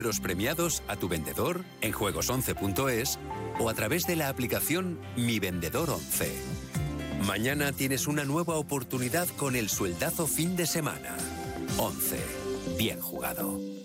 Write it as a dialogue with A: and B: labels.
A: Los premiados a tu vendedor en juegos11.es o a través de la aplicación Mi Vendedor 11. Mañana tienes una nueva oportunidad con el sueldazo fin de semana. 11. Bien jugado.